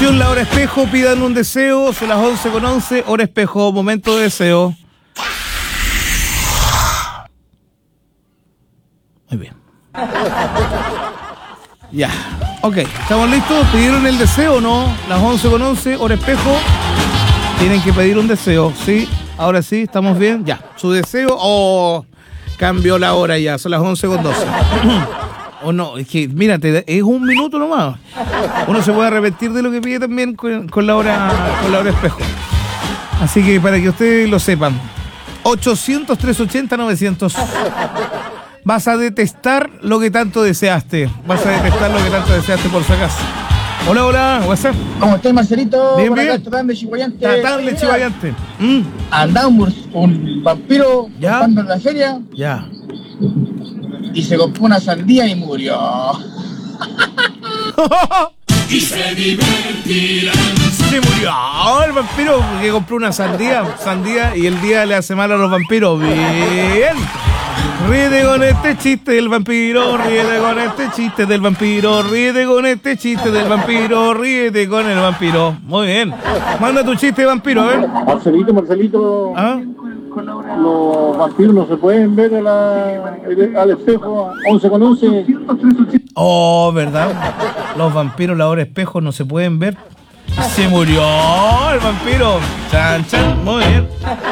Atención, la hora espejo, pidan un deseo, son las 11:11, hora espejo, momento de deseo. Muy bien. Ya, ok, ¿estamos listos? ¿Pidieron el deseo o no? Las 11:11, hora espejo. Tienen que pedir un deseo, ¿sí? Ahora sí, ¿estamos bien? Ya, su deseo. Oh, cambió la hora ya, son las 11:12. O no, es que, mírate, es un minuto nomás. Uno se puede arrepentir de lo que pide también con la hora espejo. Así que para que ustedes lo sepan, 800-380-900. Vas a detestar lo que tanto deseaste. Vas a detestar lo que tanto deseaste por si acaso. Hola, hola, WhatsApp. ¿Cómo estás, Marcelito? Bien, por bien. acá, Tatán de Chihuayante. Tatán de Chihuayante. Andaba un vampiro ¿Ya? buscando en la feria Ya. y se compró una sandía y murió. Y se divertirán. Se murió el vampiro que compró una sandía y el día le hace mal a los vampiros. Bien. Ríete con este chiste del vampiro, ríete con este chiste del vampiro, ríete con este chiste del vampiro, ríete con el vampiro. Muy bien. Manda tu chiste, vampiro, a ver. Marcelito, ¿Ah? los vampiros no se pueden ver al espejo 11:11. Oh, ¿verdad? Los vampiros, la hora espejo, no se pueden ver. Se murió el vampiro. Chan, chan. Muy bien.